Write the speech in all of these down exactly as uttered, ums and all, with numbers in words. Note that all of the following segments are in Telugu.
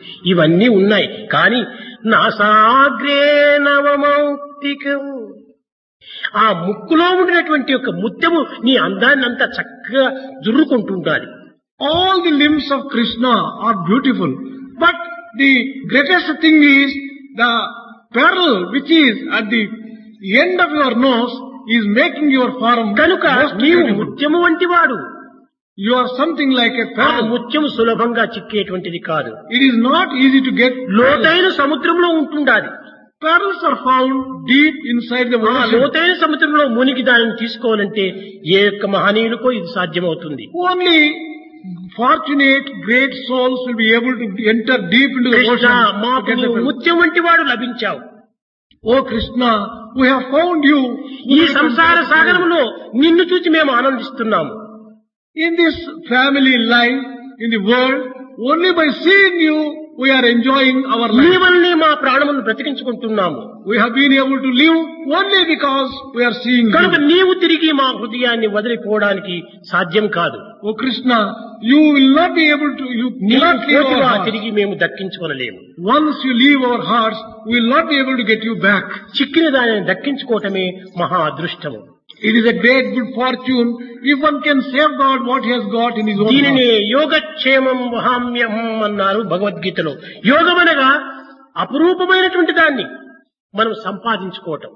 ఇవన్నీ ఉన్నాయి. కానీ నాసాగ్రే నవమౌక్తికం, ఆ ముక్కులో ఉండినటువంటి యొక్క ముత్యము నీ అందాన్ని అంతా చక్కగా జుర్రుకుంటుండాలి. All the limbs of Krishna are beautiful, but the greatest thing is the pearl which is at the end of your nose is making your form కనుక most నీవు beautiful. ముత్యము వంటి వాడు. You are something like a ఆ pearl. ముత్యము సులభంగా చిక్కేటువంటిది కాదు. It is not easy to get pearls. లోతైన సముద్రంలో ఉంటుండాలి. Pearls are found deep inside the ఆ ocean. లోతైన సముద్రంలో మునిగి దానిని తీసుకోవాలంటే ఏ యొక్క మహనీయులకో ఇది సాధ్యమవుతుంది. Only fortunate great souls will be able to enter deep into the Krishna, ocean to మాకు get the నీవు pearl. ముత్యం వంటి వాడు లభించావు. Oh Krishna, we have found you. ఈ సంసార సాగరములో నిన్ను చూసి మేము ఆనందిస్తున్నాము. In this family life, in the world, only by seeing you, we are enjoying our నీ life. వల్లనే మా ప్రాణములను బ్రతికించుకుంటున్నాము. We have been able to live only because we are seeing కనుక you. నీవు తిరిగి మా హృదయాన్ని వదిలిపోవడానికి సాధ్యం కాదు. Oh Krishna, you will not be able to, you నీవు cannot leave our పోతివా hearts. తిరిగి మేము దక్కించుకొనలేము. Once you leave our hearts, we will not be able to get you back. చిక్కిన దానిని దక్కించుకోవటమే మహా అదృష్టము. It is a great good fortune if one can safeguard what he has got in his own దీనిని heart. యోగక్షేమం వహామ్యం అన్నారు భగవద్గీతలో. యోగం అనగా అపురూపమైనటువంటి దాన్ని మనం సంపాదించుకోవటం.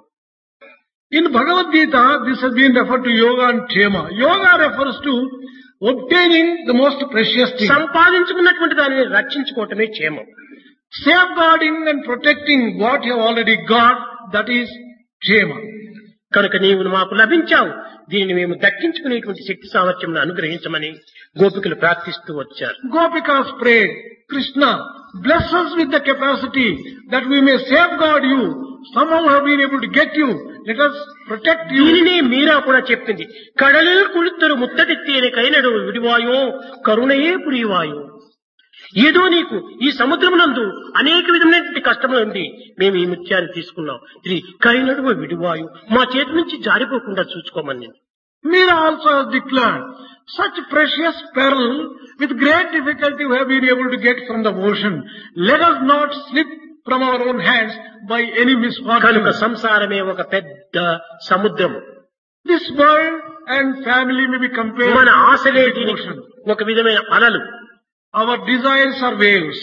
In Bhagavad Gita, this has been referred to yoga and kshema. Yoga refers to obtaining the most precious thing. సంపాదించుకున్నటువంటి దానిని రక్షించుకోవటమే క్షేమం. Safeguarding and protecting what you have already got, that is kshema. కనుక నీవు మాకు లభించావు, దీనిని మేము దక్కించుకునేటువంటి శక్తి సామర్థ్యం అనుగ్రహించమని గోపికలు ప్రార్థిస్తూ వచ్చారు. Gopikas prayed, Krishna, bless us with the capacity that we may safeguard you. Somehow we have been able to get you. Let us protect you. దీనిని మీరా కూడా చెప్పింది. కడలిల్ కుళిత్తరు ముత్తడిత్తేనే కైనడు విడివాయో కరుణయే పురివాయో. ఏదో నీకు ఈ సముద్రమునందు అనేక విధమైనటువంటి కష్టములు ఉంది, మేము ఈ ముత్యాన్ని తీసుకున్నాం, ఇది కైనడు విడివాయు, మా చేతి నుంచి జారిపోకుండా చూసుకోమని. Meera also has declared, such precious pearl with great difficulty we have been able to get from the ocean. Let us not slip from our own hands by any misfortune. కనుక సంసారమే ఒక పెద్ద సముద్రము. This world and family may be compared మన to ఆశలే the దీనికి ocean. ఒక విధమైన అలలు. Our desires are waves.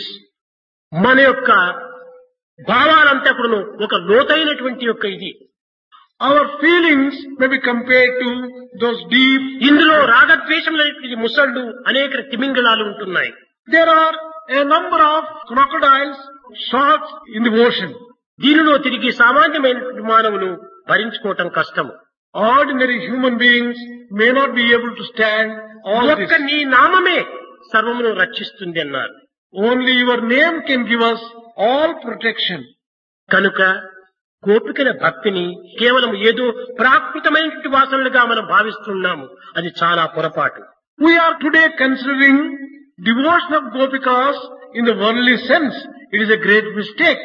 మన యొక్క భావాలంతా కూడా ఒక లోతైనటువంటి యొక్క ఇది. Our feelings may be compared to those deep. ఇందులో రాగద్వేషములైనటువంటి ముసళ్ళు అనేక తిమింగళాలు ఉంటున్నాయి. There are a number of crocodiles, sharks in the ocean. దీనిలో తిరిగి సామాన్యమైనటువంటి మానవులు భరించుకోవటం కష్టము. Ordinary human beings may not be able to stand all ఒక్క this. నీ నామమే సర్వమును రక్షిస్తుంది అన్నారు. Only your name can give us all protection. కనుక గోపికల భక్తిని కేవలం ఏదో ప్రాకృతమైనటువంటి వాసనలుగా మనం భావిస్తున్నాము, అది చాలా పొరపాటు. We are today considering devotion of Gopikas in the worldly sense. It is a great mistake.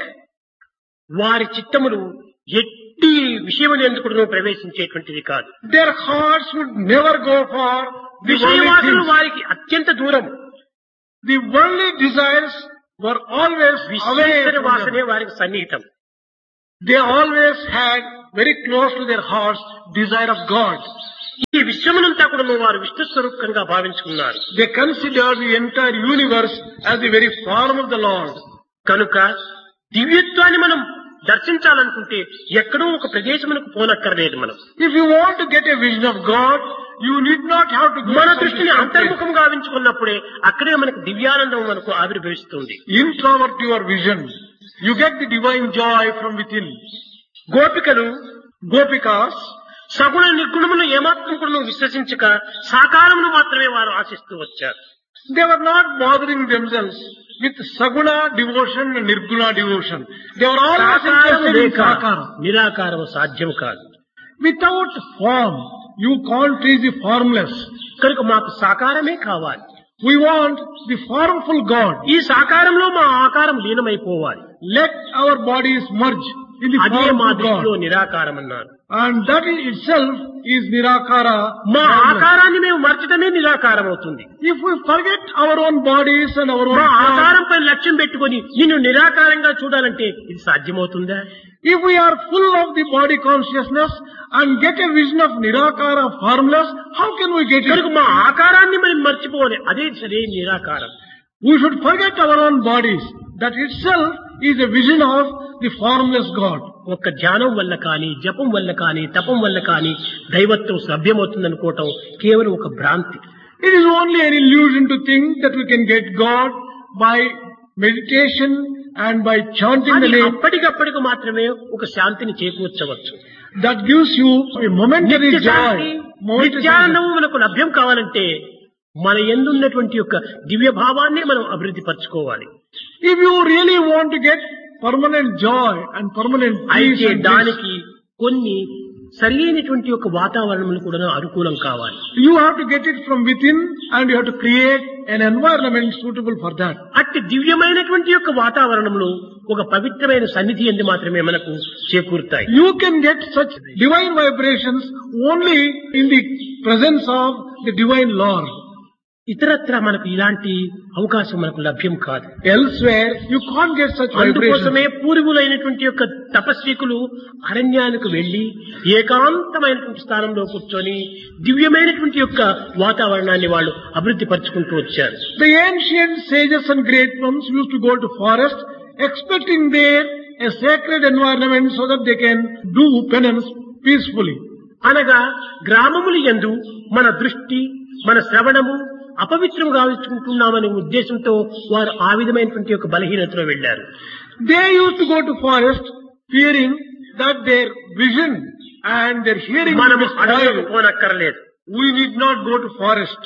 వారి చిత్తములు ఎట్టి విషయములు ఎందుకు ప్రవేశించేటువంటిది కాదు. Their hearts would never go for the worldly విషయవాసనలు things. వారికి అత్యంత దూరం. The worldly desires were always away Visweswara from వాసనే them. వారికి సన్నిహితం. They always had very close to their hearts desire of God. ఈ విశ్వమునంతా కూడా వారు విష్ణు స్వరూపంగా భావించుకున్నారు. They considered the entire universe as the very form of the Lord. కనుక దివ్యత్వాన్ని మనం దర్శించాలనుకుంటే ఎక్కడో ఒక ప్రదేశమునకు పోనక్కర్లేదు. మనం If you want to get a vision of God, you need not have to go మన to some దృష్టిని distant place. అంతర్ముఖం గావించుకున్నప్పుడే అక్కడే మనకు దివ్యానందం మనకు ఆవిర్భవిస్తుంది. Introvert your vision. You get the divine joy from within. గోపికలు Gopikas, సగుణ నిర్గుణమును ఏమాత్రం కూడా విశ్వసించక సాకారమును మాత్రమే వారు ఆశిస్తూ వచ్చారు. they were not bothering themselves with Saguna devotion and Nirguna devotion. They were always సాకారము interested in లేక Sakara. నిరాకారము సాధ్యం కాదు. Without form, you can't reach the formless. కనుక మాకు సాకారమే కావాలి. We want the formful God. ఈ సాకారంలో మా ఆకారం లీనమైపోవాలి. Let our bodies merge in the అదే form మా of దృష్టిలో God. నిరాకారం అన్నారు. And that in itself is Nirakara. మా formless. ఆకారాన్ని మేము మర్చడమే నిరాకారం అవుతుంది. If we forget our own bodies and our own మా form, ఆకారంపై లక్ష్యం పెట్టుకొని నిన్ను నిరాకారంగా చూడాలంటే ఇది సాధ్యమవుతుందా? if we are full of the body consciousness and get a vision of Nirakara formless, how can we get కనుక it? మా ఆకారాన్ని మనం మర్చిపోవాలి. అదే సరే నిరాకారం. We should forget our own bodies. That itself is a vision of the formless God. ఒక్క ధ్యానం వల్ల కానీ, జపం వల్ల కానీ, తపం వల్ల కానీ దైవత్వం లభ్యమవుతుందనుకోవటం కేవలం ఒక భ్రాంతి. It is only an illusion to think that we can get God by meditation and by chanting the అది name. అప్పటికప్పటికి మాత్రమే ఒక శాంతిని చేకూర్చవచ్చు. That gives you a momentary నిత్య శాంతి, joy. momentary నిత్యానందము మనకు లభ్యం కావాలంటే మన యందున్నటువంటి యొక్క దివ్య భావాన్ని మనం అభివృద్ధి పరచుకోవాలి. If you really want to get permanent joy and permanent peace, అయితే and bliss, దానికి కొన్ని సరైనటువంటి యొక్క వాతావరణములు కూడా అనుకూలం కావాలి. you have to get it from within and you have to create an environment suitable for that. అట్టి దివ్యమైనటువంటి యొక్క వాతావరణంలో ఒక పవిత్రమైన సన్నిధి ఎందు మాత్రమే మనకు చేకూరుతాయి. You can get such divine vibrations only in the presence of the divine Lord. ఇతరత్ర మనకు ఇలాంటి అవకాశం మనకు లభ్యం కాదు. Elsewhere, you can't get such vibrations. అందుకోసమే పూర్వులైనటువంటి యొక్క తపస్వికులు అరణ్యానికి వెళ్లి ఏకాంతమైనటువంటి స్థానంలో కూర్చొని దివ్యమైనటువంటి యొక్క వాతావరణాన్ని వాళ్ళు అభివృద్ధి పరుచుకుంటూ వచ్చారు. The ancient sages and great ones used to go to forest, expecting there a sacred environment so that they can do penance peacefully. అనగా గ్రామములు యందు మన దృష్టి, మన శ్రవణము అపవిత్రం గావించుకుంటున్నామనే ఉద్దేశంతో వారు ఆ విధమైనటువంటి యొక్క బలహీనతలో వెళ్లారు. They used to go to forest fearing that their vision and their hearing will మనము be అడవులకు spoiled. పోనక్కర్లేదు. We need not go to forest.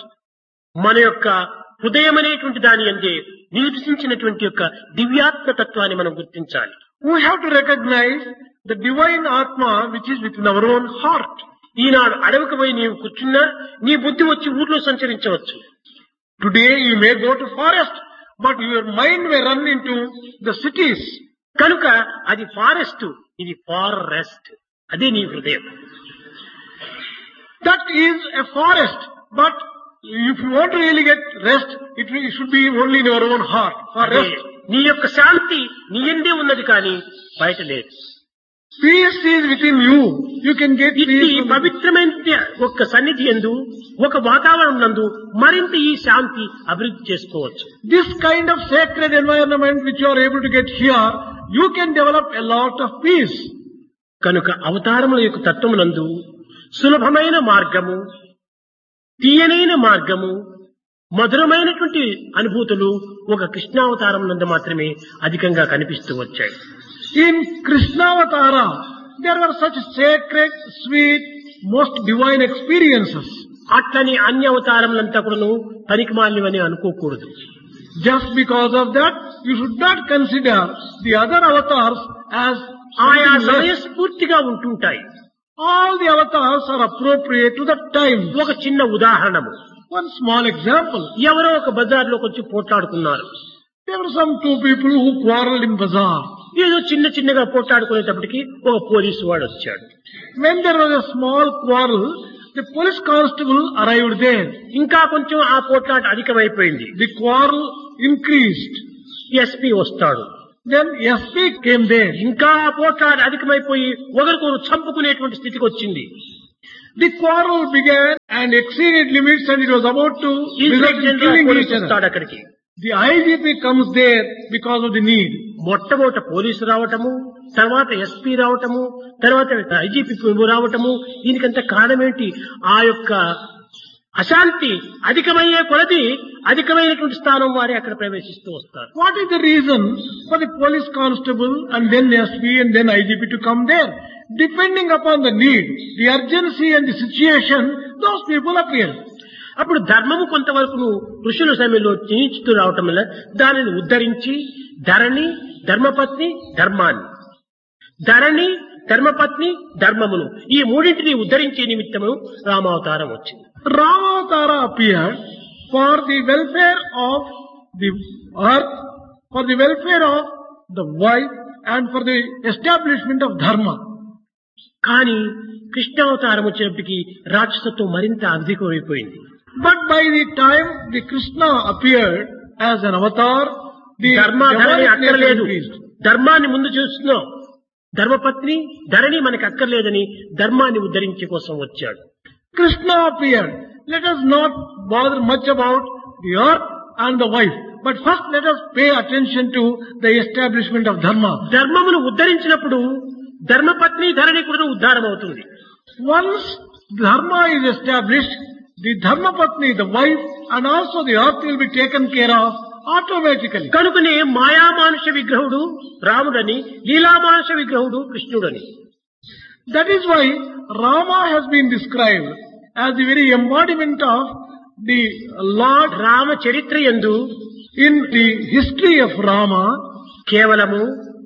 మన యొక్క హృదయం అనేటువంటి దాని అందే నివసించినటువంటి యొక్క దివ్యాత్మ తత్వాన్ని మనం గుర్తించాలి. We have to recognize the divine Atma which is within our own heart. ఈనాడు అడవికి పోయి నీవు కూర్చున్నా నీ బుద్ధి వచ్చి ఊర్లో సంచరించవచ్చు. Today you may go to forest, but your mind may run into the cities. కనుక అది ఫారెస్ట్, ఇది ఫారెస్ట్. అదే నీ హృదయం. That is a forest, but if you want to really get rest, it will- it should be only in your own heart for అదే rest. నీ యొక్క శాంతి నీ యందే ఉన్నది కానీ బయట లేదు. Peace is within you. You can get ఇది peace from పవిత్రమైన ఒక సన్నిధి యందు, ఒక వాతావరణం నందు మరింత ఈ శాంతి అభివృద్ధి చేసుకోవచ్చు. this kind of sacred environment which you are able to get here. You can develop a lot of peace. కనుక అవతారముల యొక్క తత్వమునందు సులభమైన మార్గము, తీయనైన మార్గము, మధురమైనటువంటి అనుభూతులు ఒక కృష్ణావతారం నందు మాత్రమే అధికంగా కనిపిస్తూ వచ్చాయి. In Krishnavatara, there were such sacred, sweet, most divine experiences. అట్లని అన్య అవతారములంతా కూడాను పనికిమాలినవని అనుకోకూడదు. Just because of that, you should not consider the other avatars as ఆయా something less. సమయస్ఫూర్తిగా ఉంటుంటాయి. All the avatars are appropriate to that time. ఒక చిన్న ఉదాహరణము, One small example. ఎవరో ఒక బజార్లోకి వచ్చి పోట్లాడుకున్నారు. There were some two people who quarreled in bazaar. ఏదో చిన్న చిన్నగా పోట్లాడుకునేటప్పటికి ఒక పోలీసు వాడు వచ్చాడు. When there was a small quarrel, the police constable arrived there. ఇంకా కొంచెం ఆ పోట్లాట అధికమైపోయింది. The quarrel increased. ఎస్పీ వస్తాడు. Then S P came there. ఇంకా ఆ పోట్లాట అధికమైపోయి ఒకరికొకరు చంపుకునేటువంటి స్థితికి వచ్చింది. The quarrel began and exceeded limits and it was about to result inspector in general killing police each other. వస్తాడు అక్కడికి. The I G P comes there because of the need. మొట్టమొదట పోలీసు రావటము, తర్వాత ఎస్పీ రావటము, తర్వాత ఐజీపీ రావటము, దీనికంత కారణం ఏంటి? ఆ యొక్క అశాంతి అధికమయ్యే కొలది అధికమైనటువంటి స్థానం వారి అక్కడ ప్రవేశిస్తూ వస్తారు. What is the reason for the police constable and then S P and then I G P to come there? Depending upon the need, the urgency and the situation, those people appear. అప్పుడు ధర్మము కొంతవరకు ఋషుల సమయంలో క్షీణించుతూ రావటం వల్ల దానిని ఉద్ధరించి ధరణి, ధర్మపత్ని, ధర్మాన్ని, ధరణి, ధర్మపత్ని, ధర్మమును ఈ మూడింటిని ఉద్ధరించే నిమిత్తము రామావతారం వచ్చింది. Ramatara appeared for the welfare of the earth, for the welfare of the wife and for the establishment of dharma. కానీ కృష్ణావతారం వచ్చేప్పటికి రాక్షసత్వం మరింత అధికమైపోయింది. But by the time the Krishna appeared as an avatar, the ధర్మ ధరణి demonic nature అక్కర్లేదు, increased. ధర్మాన్ని ముందు చూస్తున్నాం. ధర్మపత్ని ధరణి మనకు అక్కర్లేదని ధర్మాన్ని ఉద్ధరించే కోసం వచ్చాడు. Krishna appeared. Let us not bother much about the earth and the wife, but first let us pay attention to the establishment of dharma. ధర్మమును ఉద్ధరించినప్పుడు ధర్మపత్ని ధరణి కూడా ఉద్ధారం అవుతుంది. Once dharma is established, the dharma patni, the wife, and also the earth will be taken care of automatically. కనుకనే మాయామానుష విగ్రహుడు రాముడని, లీలామానుష విగ్రహుడు కృష్ణుడని. That is why Rama has been described as the very embodiment of the Lord. Rama చరిత్ర యందు In the history of Rama, కేవలము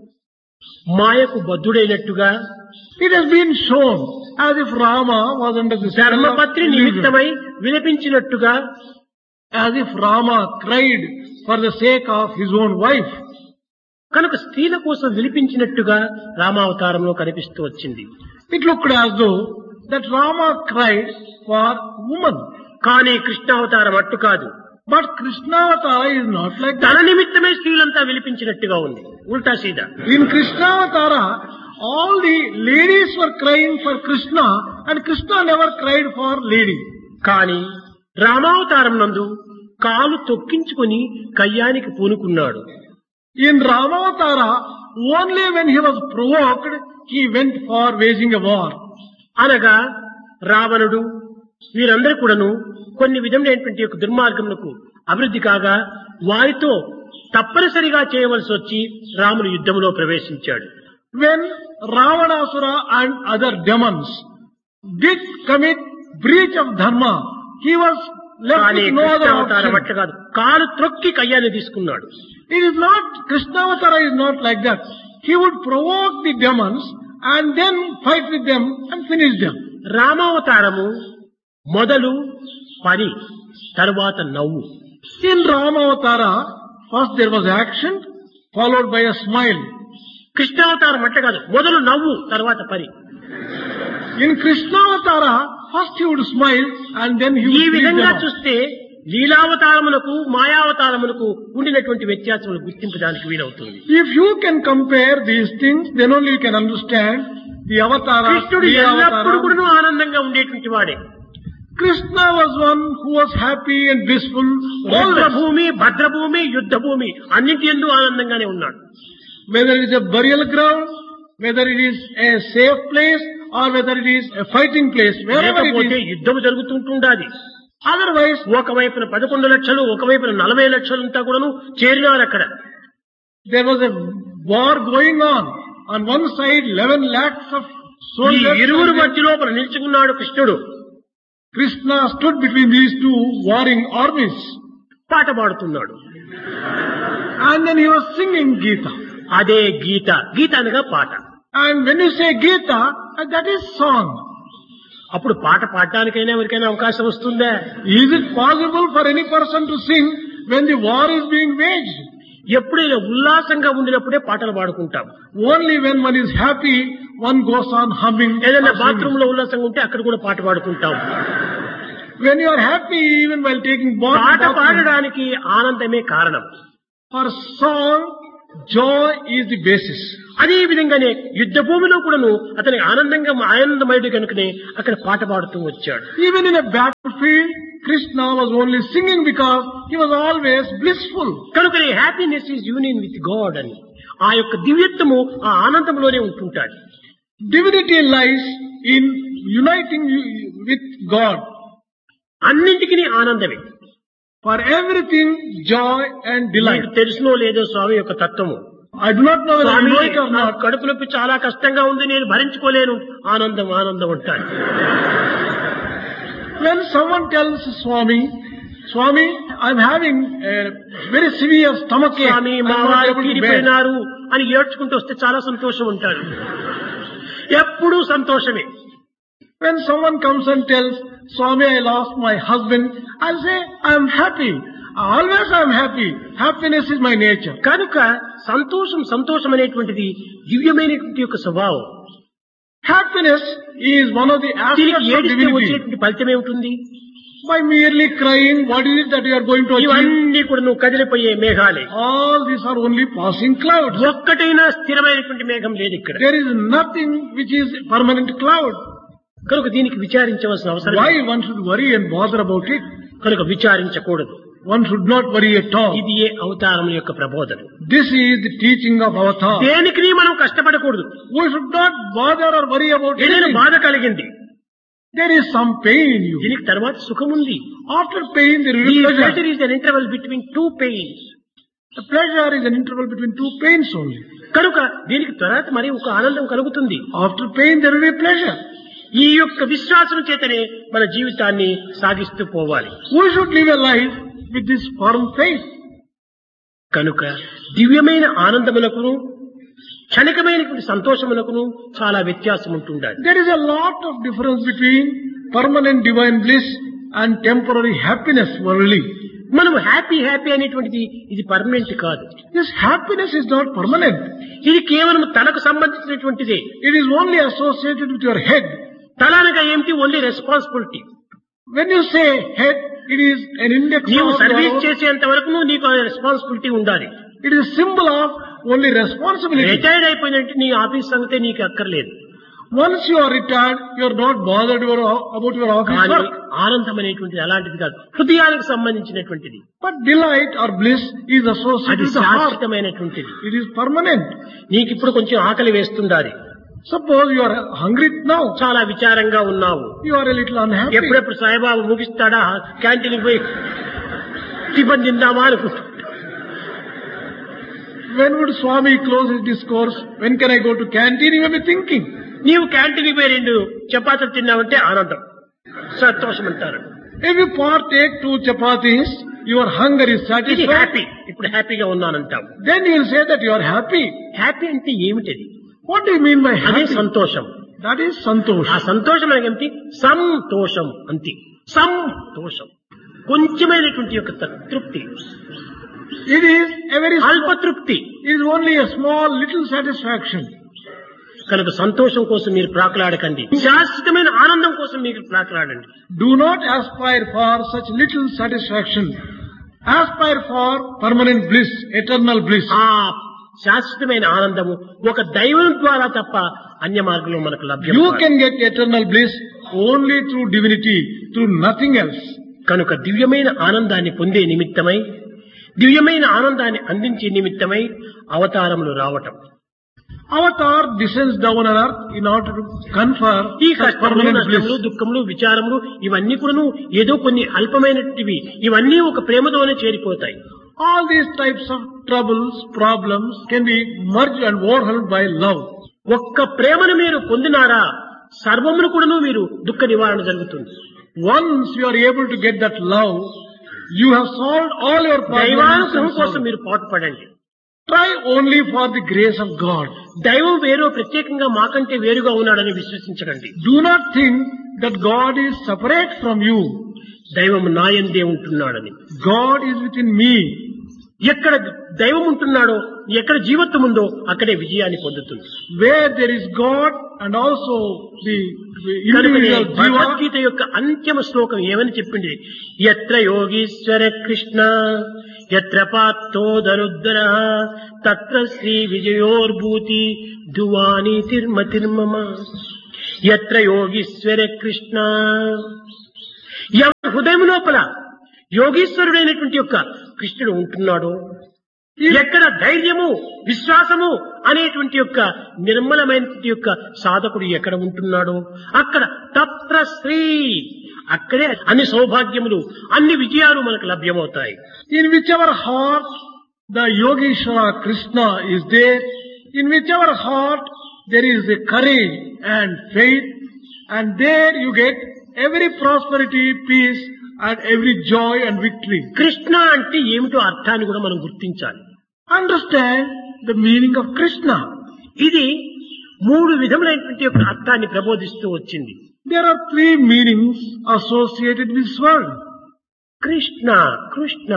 మాయకు బద్ధుడైనట్టుగా, it has been shown as if Rama was under the spell of ధర్మపత్ని illusion, నిమిత్తమై విలపించినట్టుగా, as if Rama cried for the sake of his own wife. కనుక స్త్రీల కోసం విలిపించినట్టుగా రామావతారంలో కనిపిస్తూ వచ్చింది. It looked as though that Rama cried for woman. కానీ కృష్ణావతారం అట్టు కాదు. But Krishnavata is not like తన that. నిమిత్తమే స్త్రీలంతా విలిపించినట్టుగా ఉంది. ఉల్టా సీదా. In Krishnavata, all the ladies were crying for Krishna and Krishna never cried for lady. కానీ రామావతారం నందు కాలు తొక్కించుకొని కయ్యానికి పూనుకున్నాడు. In Ramavatara, only when he was provoked, he went for waging a war. అనగా రావణుడు వీరందరూ కూడాను కొన్ని విధమైనటువంటి యొక్క దుర్మార్గములకు అభివృద్ధి కాగా వారితో తప్పనిసరిగా చేయవలసి వచ్చి రాముడు యుద్ధంలో ప్రవేశించాడు. When Ravanasura and other demons did commit breach of dharma, he was left కానీ with no other కృష్ణావతారం option. అట్ట కాదు. కాలు త్రొక్కి కయ్యాన్ని తీసుకున్నాడు. It is not, Krishnavata is not like that. He would provoke the demons and then fight with them and finish them. రామావతారము మొదలు పని, తరువాత నవ్వు. In Ramavatara, first there was action, followed by a smile. కృష్ణావతారం అట్ట కాదు. మొదలు నవ్వు, తర్వాత పని. In Krishnavatara, first he would smile and then he ఈ would lead విధంగా them off. చూస్తే లీలావతారములకు మాయావతారములకు ఉండినటువంటి వ్యత్యాసములు గుర్తించడానికి వీలవుతుంది. If you can compare these things, then only you can understand the avatara. కృష్ణుడు ఎల్లప్పుడూ కూడా ఆనందంగా ఉండేటువంటి వాడే. Krishna was one who was happy and blissful. Always. భద్రభూమి భద్రభూమి యుద్ధ భూమి అన్నింటి యందు ఆనందంగానే ఉన్నాడు. Whether it is a burial ground, whether it is a safe place, or whether it is a fighting place, wherever it లేకపోతే is. యుద్ధం జరుగుతుంటుండాది. Otherwise, ఒకవైపున పదకొండు లక్షలు ఒకవైపున నలభై లక్షలంతా కూడాను చేరినారు అక్కడ. there was a war going on. On one side, eleven lakhs of ఈ soldiers. ఇరువురు మధ్య లోపల నిల్చుకున్నాడు కృష్ణుడు. Krishna stood between these two warring armies. పాట పాడుతున్నాడు. And then he was singing Gita. అదే గీత. గీత అనగా పాట. And when you say Gita, that is song. అప్పుడు పాట పాడటానికైనా ఎవరికైనా అవకాశం వస్తుందా? Is it possible for any person to sing when the war is being waged? ఎప్పుడైనా ఉల్లాసంగా ఉండినప్పుడే పాటలు పాడుకుంటాం. Only when one is happy, one goes on humming. ఏదైనా or బాత్రూమ్ singing. లో ఉల్లాసంగా ఉంటే అక్కడ కూడా పాట పాడుకుంటాం. When you are happy, even while taking bath, పాట bathroom, పాడడానికి ఆనందమే కారణం. for song, joy is the basis. అదే విధంగానే యుద్ధ భూమిలో కూడాను అతని ఆనందంగా ఆనందమయుడు కనుకనే అక్కడ పాట పాడుతూ వచ్చాడు. Even in a battlefield, Krishna was only singing because he was always blissful. కనుకనే happiness is union with God అని ఆ యొక్క దివ్యత్వము ఆ ఆనందంలోనే ఉంటుంటాడు. Divinity lies in uniting you with God. అన్నింటికి ఆనందమే. For everything, joy and delight. మీకు తెలుసునో లేదో స్వామి యొక్క తత్వము. I do not know whether you Swamy know it or నా not. కడుపు నొప్పి చాలా కష్టంగా ఉంది, నేను భరించుకోలేను. ఆనందం ఆనందం అంటాడు. When someone tells Swami, Swami, I am having a very severe stomach ache, I Swamy am మా not వారు able to bear. తీరిపోయినారు అని ఏడ్చుకుంటూ వస్తే చాలా సంతోషం ఉంటాడు. ఎప్పుడూ సంతోషమే. When someone comes and tells, Swami, I lost my husband, I'll say, I am happy. Always I am happy. Happiness is my nature. కనుక సంతోషం సంతోషం అనేటువంటిది దివ్యమైనటువంటి యొక్క స్వభావం. Happiness is one of the దీనికి aspects of ఏడిస్తే divinity. వచ్చేటువంటి ఫలితం ఏమిటి? By merely crying, what is it that you are going to achieve? ఇవన్నీ కూడా నువ్వు కదిలిపోయే మేఘాలే. All these are only passing clouds. ఒక్కటైనా స్థిరమైనటువంటి మేఘం లేదు ఇక్కడ. There is nothing which is permanent cloud. కనుక దీనికి విచారించవలసిన అవసరం Why లేదు. one should worry and bother about it? కనుక విచారించకూడదు. One should not worry at all. ఇది ఏ అవతారం యొక్క ప్రబోధన. This is the teaching of Avatar. దేనికి మనం కష్టపడకూడదు. We should not bother or worry about ఏదైనా anything. బాధ కలిగింది, There is some pain in you. దీనికి తర్వాత సుఖం ఉంది. After pain, there will ఈ be pleasure. pleasure is an interval between two pains. The pleasure is an interval between two pains only. కనుక దీనికి తర్వాత మరి ఒక ఆనందం కలుగుతుంది. After pain, there will be pleasure. ఈ యొక్క విశ్వాసం చేతనే మన జీవితాన్ని సాగిస్తూ పోవాలి. We should live a life with this firm faith. కనుక దివ్యమైన ఆనందములకును క్షణికమైనటువంటి సంతోషములకును చాలా వ్యత్యాసం ఉంటుండాలి. There is a lot of difference between permanent divine bliss and temporary happiness worldly. మనం హ్యాపీ హ్యాపీ అనేటువంటిది ఇది పర్మనెంట్ కాదు. This happiness is not permanent. ఇది కేవలం తనకు సంబంధించినటువంటిదే. It is only associated with your head. తల అనగా ఏమిటి? Only responsibility. When you say head, it is an index నీవు of సర్వీస్ your, చేసేంత వరకు నీకు రెస్పాన్సిబిలిటీ ఉండాలి. it is a symbol of only responsibility. Retired అయిపోయినట్టు నీ ఆఫీస్ సంగతే నీకు అక్కర్లేదు. Once you are retired, you are not bothered your, about your office కానీ work. ఆనందం అనేటువంటిది అలాంటిది కాదు, హృదయానికి సంబంధించినటువంటిది. But delight or bliss is అది associated with the heart. శాశ్వతమైనటువంటిది. It is permanent. నీకు ఇప్పుడు కొంచెం ఆకలి వేస్తుండాలి, Suppose you are hungry now. చాలా విచారంగా ఉన్నావు, You are a little unhappy. ఎప్పుడెప్పుడు సాయిబాబు ముగిస్తాడా, క్యాంటీన్కి పోయి టిఫిన్ తిందామా అనుకుంటా. When would Swami close his discourse? When can I go to canteen? You may be thinking. నీవు క్యాంటీన్కి పోయి రెండు చపాతీలు తిన్నావంటే ఆనందం, సంతోషం అంటారు. If you partake two chapatis, your hunger is ఇది satisfied. హ్యాపీ, ఇప్పుడు హ్యాపీగా ఉన్నానంటాం. Then you will say that you are happy. Happy అంటే ఏమిటది? What do you mean by అదే happy? సంతోషం. That is santosh. ఆ సంతోషం అనగా ఏమిటి? సంతోషం అంతే. సంతోషం కొంచెమైనటువంటి యొక్క తృప్తి, It is a very small, అల్పతృప్తి. it is only a small little satisfaction. కనుక సంతోషం కోసం మీరు ప్రాకులాడకండి, శాశ్వతమైన ఆనందం కోసం మీరు ప్రాకులాడండి. Do not aspire for such little satisfaction. Aspire for permanent bliss, eternal bliss. ఆ శాశ్వతమైన ఆనందము ఒక దైవం ద్వారా తప్ప అన్య మార్గంలో మనకు లభ్యం You కాదు. can get eternal bliss only through divinity, through nothing else. కనుక దివ్యమైన ఆనందాన్ని పొందే నిమిత్తమై, దివ్యమైన ఆనందాన్ని అందించే నిమిత్తమై అవతారములు రావటం. Avatar descends down on earth in order to confer ఈ such కష్టములు, permanent నష్టములు, bliss. దుఃఖములు, విచారములు ఇవన్నీ కూడాను ఏదో కొన్ని అల్పమైనటివి, ఇవన్నీ ఒక ప్రేమతోనే చేరిపోతాయి. All these types of troubles, problems can be merged and overwhelmed by love. ఒక్క ప్రేమను మీరు పొందినారా, సర్వమును కూడాను మీరు దుఃఖ నివారణ జరుగుతుంది. Once you are able to get that love, you have solved all your problems. దైవానుగ్రహం and కోసం sorrow. మీరు పాటుపడండి. Try only for the grace of God. దైవం వేరో ప్రత్యేకంగా మాకంటే వేరుగా ఉన్నాడని విశ్వసించకండి. Do not think that God is separate from you. దైవం నాయందే ఉంటున్నాడని. God is within me. ఎక్కడ దైవం ఉంటున్నాడో, ఎక్కడ జీవత్వం ఉందో అక్కడే విజయాన్ని పొందుతుంది. Where there is God and also the the కనుకనే individual jiva. భగవద్గీత యొక్క అంత్యమ శ్లోకం ఏమని చెప్పింది? యత్ర యోగీశ్వర కృష్ణ యత్ర పార్థో ధనుర్ధర తత్ర శ్రీ విజయోర్భూతి ధువాని తిర్మ తిర్మమ. యత్ర యోగీశ్వర కృష్ణ, ఎవరి హృదయం లోపల యోగీశ్వరుడైనటువంటి యొక్క కృష్ణుడు ఉంటున్నాడో, ఎక్కడ ధైర్యము, విశ్వాసము అనేటువంటి యొక్క నిర్మలమైనటువంటి యొక్క సాధకుడు ఎక్కడ ఉంటున్నాడో అక్కడ తత్ర శ్రీ, అక్కడే అన్ని సౌభాగ్యములు, అన్ని విజయాలు మనకు లభ్యమవుతాయి. In whichever heart the Yogeshwara Krishna is there, in whichever heart there is a courage and faith, and there you get every prosperity, peace, and every joy and victory. Krishna అంటే ఏమిటో అర్థాన్ని కూడా మనం గుర్తించాలి. Understand the meaning of Krishna. ఇది మూడు విధములైనటువంటి యొక్క అర్థాన్ని ప్రబోధిస్తూ వచ్చింది. There are three meanings associated with this word. Krishna Krishna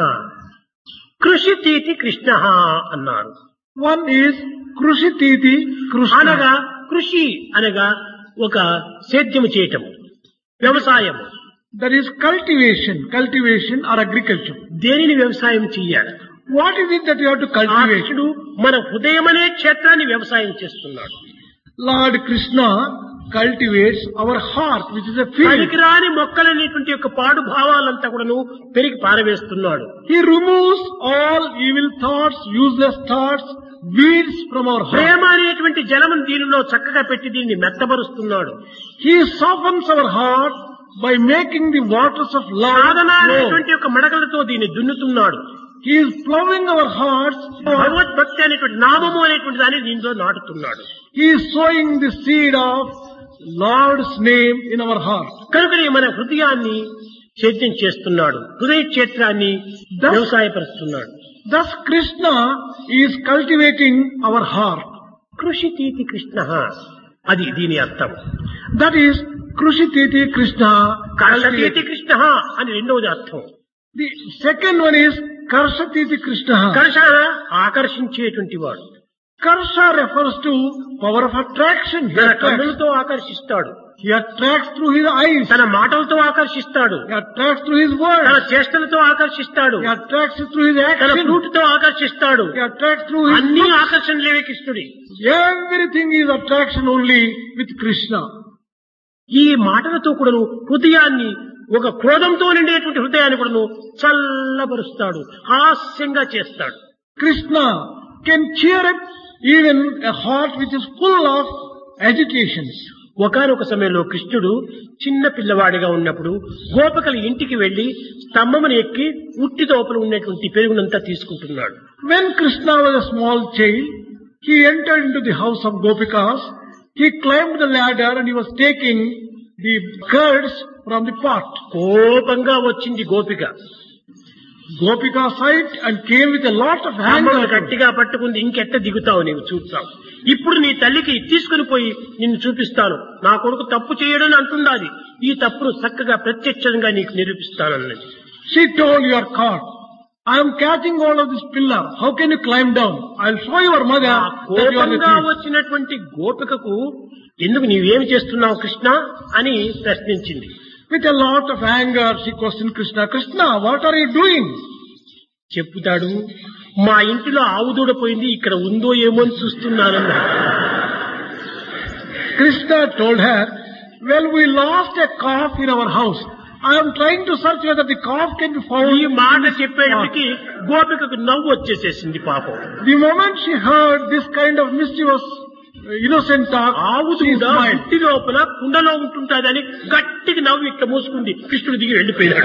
కృషితీతి Krishna అన్నారు. One is Krushititi Krishna. అనగా కృషి అనగా ఒక సేద్యము చేయటము, వ్యవసాయము. That is cultivation, cultivation or agriculture. దేనిని వ్యవసాయం చెయ్యాలి? What is it that you have to ఆ cultivate? కృష్ణుడు మన హృదయమనే క్షేత్రాన్ని వ్యవసాయం చేస్తున్నాడు. Lord Krishna cultivates our heart, which is a field. పనికిరాని మొక్కలనేటువంటి యొక్క పాడు భావాలంతా కూడాను పెరిగి పారవేస్తున్నాడు. He removes all evil thoughts, useless thoughts, weeds from our heart. ప్రేమ అనేటువంటి జలమును దీనిలో చక్కగా పెట్టి దీన్ని మెత్తబరుస్తున్నాడు. He softens our heart by making the waters of love Sadhana flow. అనేటువంటి యొక్క మడకలతో దీన్ని దున్నుతున్నాడు. He is plowing our hearts. భగవద్భక్తి అనేటువంటి నామము అనేటువంటి దాన్ని దీనిలో నాటుతున్నాడు. He is sowing the seed of Lord's name in our heart. కనుకనే మన హృదయాన్ని సేద్యం చేస్తున్నాడు, హృదయ క్షేత్రాన్ని వ్యవసాయపరుస్తున్నాడు. Thus Krishna is cultivating our heart. కృషితీతి Krishna, అది దీని అర్థం. That is Krushititi Krishna. కర్షతీతి Krishna అని రెండవది అర్థం. The second one is Karshatiti Krishna. కర్ష ఆకర్షించేటువంటి వాడు. Karsha refers to power of attraction. He తన attracts, కన్నులతో ఆకర్షిస్తాడు, he attracts through his eyes. తన మాటలతో ఆకర్షిస్తాడు, He attracts through his తన words. చేష్టలతో ఆకర్షిస్తాడు, He attracts through his తన action. ఫ్రూట్తో ఆకర్షిస్తాడు. He attracts through his అన్ని looks. ఆకర్షణలేవే కృష్ణుడి. Everything is attraction only with Krishna. ఈ మాటలతో కూడాను హృదయాన్ని, ఒక క్రోధంతో నిండేటువంటి హృదయాన్ని కూడాను చల్లబరుస్తాడు, హాస్యంగా చేస్తాడు. Krishna can cheer up even a heart which is full of agitations. ఒకానొక సమయంలో కృష్ణుడు చిన్న పిల్లవాడిగా ఉన్నప్పుడు గోపికల ఇంటికి వెళ్లి స్తంభమును ఎక్కి ఉట్టి లోపల ఉన్నటువంటి పెరుగునంతా తీసుకుంటున్నాడు. When Krishna was a small child, he entered into the house of Gopikas. He climbed the ladder and he was taking the curds from the pot. కోపంగా వచ్చింది గోపిక. Gopika saw it and came with a lot of స్తంభమును anger. గట్టిగా పట్టుకుంది. ఇంకెట్ట దిగుతావు నీవు, చూస్తావు. ఇప్పుడు నీ తల్లికి తీసుకుని పోయి నిన్ను చూపిస్తాను, నా కొడుకు తప్పు చేయడని అంటున్నది, ఈ తప్పును చక్కగా ప్రత్యక్షంగా నీకు నిరూపిస్తానన్నది. She told, you are caught. I am catching hold of this pillar. How can you climb down? I'll show your mother ఆ that you are the కోపంగా thief. వచ్చినటువంటి గోపికకు ఎందుకు నీవేమి చేస్తున్నావు కృష్ణ అని ప్రశ్నించింది. With a lot of anger, she questioned Krishna. Krishna, what are you doing? చెప్పుతాడు, మా ఇంటిలో ఆవు దూడ పోయింది, ఇక్కడ ఉందో ఏమో అని చూస్తున్నానన్నా. Krishna told her, well, we lost a calf in our house. I am trying to search whether the calf can be found. ఈ మాట చెప్పేటికి గోపికకు నవ్వు వచ్చేసేసింది పాపం. The moment she heard this kind of mischievous, innocent talk, ఆవు she దూడ smiled. ఇంటి లోపల కుండలో ఉంటుంటాదని గట్టిగా నవ్వు ఇట్లా మూసుకుంది. కృష్ణుడు దిగి వెళ్ళిపోయాడు.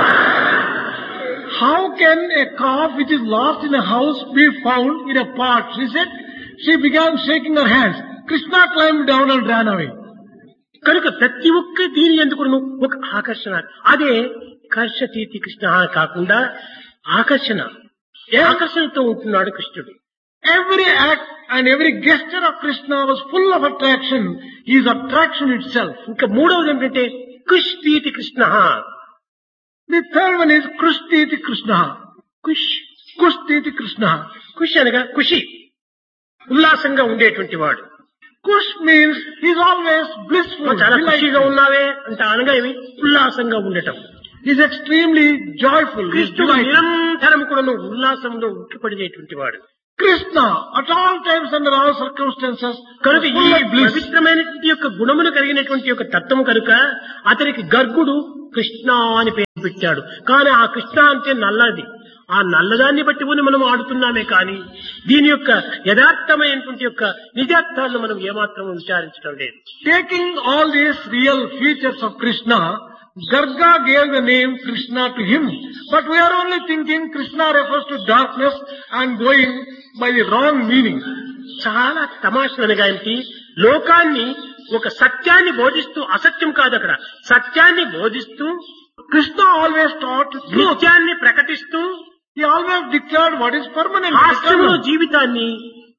How can a calf which is lost in a house be found in a pot? She said. She began shaking her hands. Krishna climbed down and ran away. కనుక ప్రతి ఒక్క దీని ఎందుకు ఒక ఆకర్షణ. అదే కర్షతీతి కృష్ణ కాకుండా ఆకర్షణ, ఆకర్షణతో ఉంటున్నాడు కృష్ణుడు. Every act and every gesture of Krishna was full of attraction. He is attraction itself. ఇంకా మూడవది ఏంటంటే కుష్తీతి Krishna. The third one is Krushtiti Krishna. Kush Kushtiti Krishna. కుష్ అనగా ఖుషి, ఉల్లాసంగా ఉండేటువంటి వాడు. Kush means he is always blissful. చాలా delightful. ఖుషిగా ఉన్నావే అంటే అనగా ఏమి, ఉల్లాసంగా ఉండటం. He is extremely joyful. He is కృష్ణుడు delightful. నిరంతరం కూడా ఉల్లాసంలో ఉక్కిపడినటువంటి వాడు. Krishna, at all times under all circumstances, కనుక is ఈ full of bliss. పవిత్రమైనటువంటి యొక్క గుణములు కలిగినటువంటి యొక్క తత్వం కనుక అతనికి గర్గుడు కృష్ణ అని పేరు పెట్టాడు. కానీ ఆ కృష్ణ అంటే నల్లది. ఆ నల్లదాన్ని బట్టి కూడా మనం ఆడుతున్నామే కానీ దీని యొక్క యథార్థమైనటువంటి యొక్క నిజార్థాలను మనం ఏమాత్రం విచారించడం లేదు. Taking all these real features of Krishna, Garga gave the name Krishna to him. But we are only thinking Krishna refers to darkness and going by the wrong meaning. చాలా తమాషనగా ఏంటి, లోకాన్ని ఒక సత్యాన్ని బోధిస్తూ, అసత్యం కాదు అక్కడ, సత్యాన్ని బోధిస్తూ Krishna always taught truth. నిత్యాన్ని ప్రకటిస్తూ He always declared what is permanent. హాస్యంలో eternal. జీవితాన్ని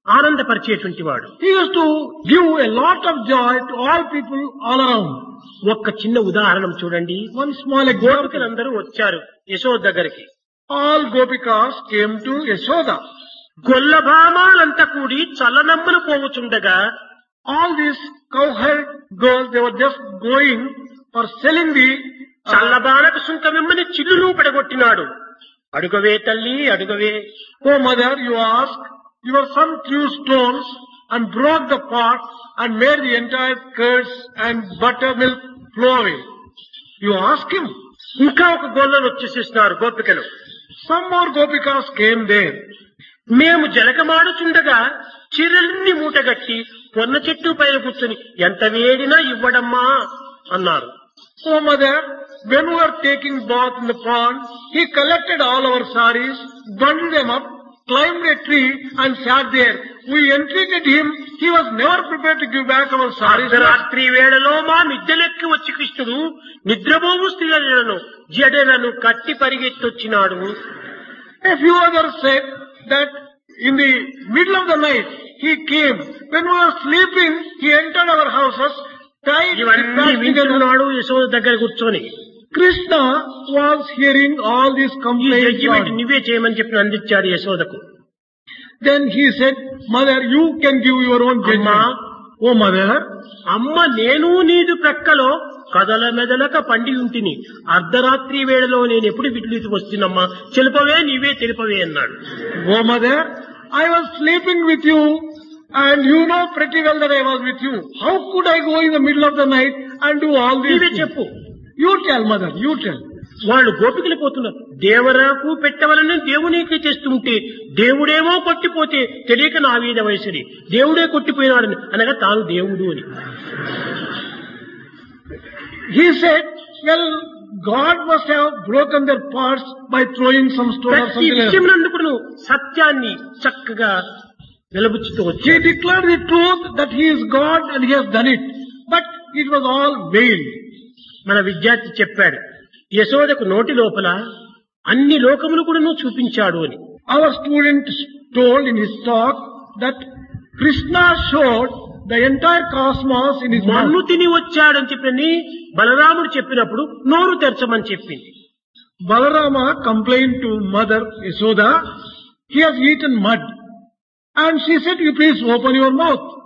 ఆనందపరిచేటువంటి వాడు. He used to give a lot of joy to all people all around. ఒక్క చిన్న ఉదాహరణ చూడండి. One small example. గోపికలందరూ వచ్చారు యశోద దగ్గరికి. All Gopikas came to Yashoda. గొల్లభామాలంతా కూడి చల్లనమ్మను పోవుచుండగా All these cowherd girls, they were just going for selling the uh, చల్లబాలకు సుంకమిమ్మని చిల్లును పడగొట్టినాడు. అడుగవే తల్లి అడుగవే. Oh mother, you ask, your son threw stones and broke the pot and made the entire curds and buttermilk flow away. You ask him. ఇంకా ఒక గొల్లను వచ్చేసేస్తున్నారు గోపికలు. Some more Gopikas came there. మేము జలకమాడుచుండగా చీరలన్నీ మూటగట్టి పొన్న చెట్టు పైన కూర్చొని ఎంత వేడినా ఇవ్వడమ్మా అన్నారు. Oh mother, when we were taking bath in the pond, he collected all our saris, bundled them up, climbed a tree and sat there. We entreated him. He was never prepared to give back our saris. రాత్రి వేళలో మా మిద్దెలెక్కి వచ్చి కృష్ణుడు నిద్రపోవు స్త్రీలను జడలను కట్టి పరిగెత్తొచ్చినాడు. A few others said that in the middle of the night he came. When we were sleeping, he entered our houses, tied ఇవన్నీ వింటున్నాడు యశోద దగ్గర కూర్చొని. Krishna was hearing all these ఈ complaints. జడ్జిమెంట్ నువ్వే చేయమని చెప్పి అందించాడు యశోదకు. Then he said, Mother, you can give your own judgment. Oh mother, అమ్మ నేను నీదు ప్రక్కలో కదల మెదలక పండి ఉంటిని అర్ధరాత్రి వేళలో నేను ఎప్పుడు విట్లీతి వస్తున్నమ్మా తెలుపవే నీవే తెలుపవే అన్నాడు. oh mother, I was sleeping with you and you know pretty well that I was with you. How could I go in the middle of the night and do all these నీవే things? చెప్పు. You tell mother, you tell. వాళ్ళు గోపికలు పోతున్నారు. దేవరకు పెట్టవలని దేవునికి చేస్తుంటే దేవుడేమో కొట్టిపోతే తెలియక నా వీధ వయసుని దేవుడే కొట్టిపోయినాడని అనగా తాను దేవుడు అని. He said, well, God must have broken their parts by throwing some stone or ప్రతి something else. విషయంలో సత్యాన్ని చక్కగా నిలబుచ్చుతూ He వచ్చాడు. declared the truth that he is God and he has done it. But it was all veiled. మన విద్యార్థి చెప్పాడు యశోదకు నోటి లోపల అన్ని లోకములు కూడా నువ్వు చూపించాడు అని. Our student told in his talk that Krishna showed the entire cosmos in his మన్ను mouth. తిని వచ్చాడని చెప్పని బలరాముడు చెప్పినప్పుడు నోరు తెరచమని చెప్పింది. Balarama complained to mother Yashoda, he has eaten mud. And she said, you please open your mouth.